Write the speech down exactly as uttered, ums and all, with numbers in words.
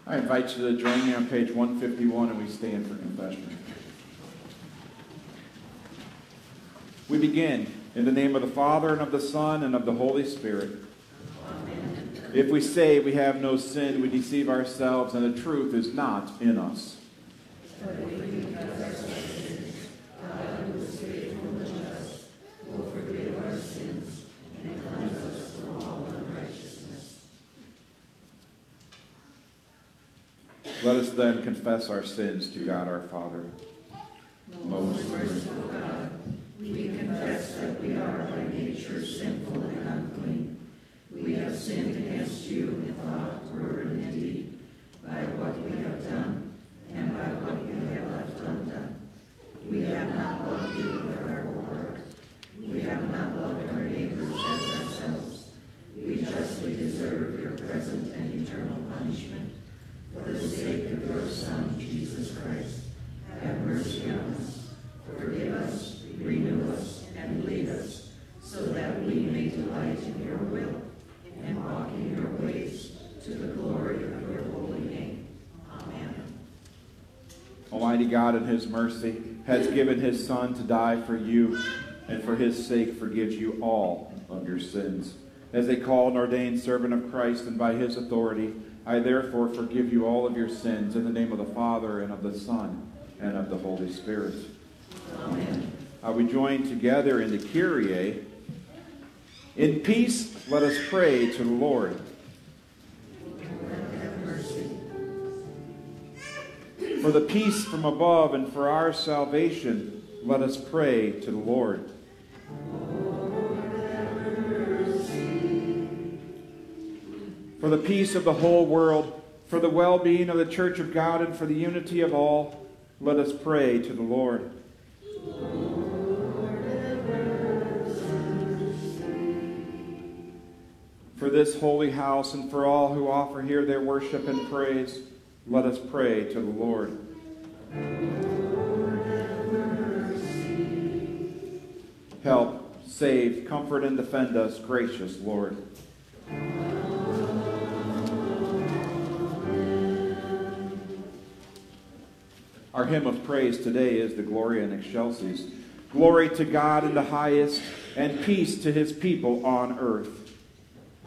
I invite you to join me on page one fifty-one, and we stand for confession. We begin in the name of the Father, and of the Son, and of the Holy Spirit. Amen. If we say we have no sin, we deceive ourselves, and the truth is not in us. But if we confess our sins, God, who is faithful and just, will forgive our sins and cleanse us from all unrighteousness. Let us then confess our sins to God our Father. Most merciful God, we confess that we are by nature sinful and unclean. We have sinned against you in thought, word, and deed, by what we have done and by what we have left undone. We have not loved you with our whole heart. We have not loved our neighbors as ourselves. We justly deserve your present and eternal punishment. For the sake of your Son, Jesus Christ, have mercy on us. Forgive us, renew us, and lead us, so that we may delight in your will and walk in your ways, to the glory of your holy name. Amen. Almighty God, in his mercy, has given his Son to die for you, and for his sake forgives you all of your sins. As a called and ordained servant of Christ, and by his authority, I therefore forgive you all of your sins, in the name of the Father, and of the Son, and of the Holy Spirit. Amen. Uh, we join together in the Kyrie. In peace, let us pray to the Lord. Have mercy. For the peace from above and for our salvation, let us pray to the Lord. Lord, have mercy. For the peace of the whole world, for the well-being of the Church of God, and for the unity of all, let us pray to the Lord. For this holy house and for all who offer here their worship and praise, let us pray to the Lord. Lord, have mercy. Help, save, comfort, and defend us, gracious Lord. Our hymn of praise today is the Gloria in Excelsis. Glory to God in the highest, and peace to his people on earth.